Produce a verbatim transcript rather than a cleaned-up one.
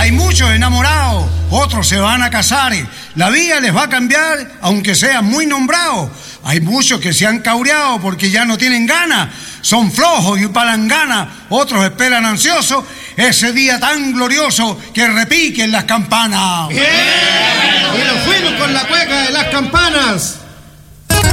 Hay muchos enamorados, otros se van a casar. La vida les va a cambiar, aunque sean muy nombrados. Hay muchos que se han caureado porque ya no tienen ganas. Son flojos y palanganas. Otros esperan ansiosos ese día tan glorioso que repiquen las campanas. ¡Bien! Y nos fuimos con la cueca de las campanas.